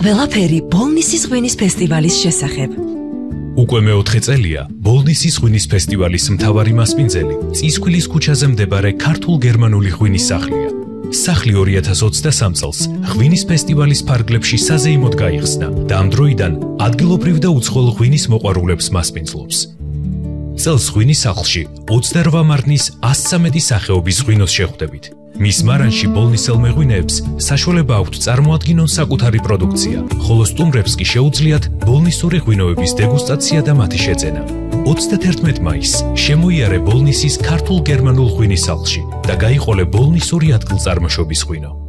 ყველაფერი ბოლნისის ღვინის ფესტივალის შესახებ. უკვე მეოთხე წელია ბოლნისის ღვინის ფესტივალის მთავარი მასპინძელი წისქვილის ქუჩაზე მდებარე ქართულ-გერმანული ღვინის სახლია. სახლი 2023 წელს ღვინის ფესტივალის ფარგლებში საზეიმოდ გაიხსნა და ამ დროიდან ადგილობრივ და უცხოელ ღვინის მოყვარულებს მასპინძლობს. წელს ღვინის სახლში 28 მარნის 113 სახეობის ღვინოს შეხვდებით. მის მარანში ბოლნისელ მეღვინეებს საშუალება აქვთ წარმოადგინონ საკუთარი პროდუქცია, ხოლო სტუმრებს კი შეუძლიათ ბოლნისური ღვინოების დეგუსტაცია და მათი შეძენა. 31 მაისს შემოიარე ბოლნისის ქართულ-გერმანულ ღვინის სახლში და გაიყოლე ბოლნისური ადგილწარმოშობის ღვინო.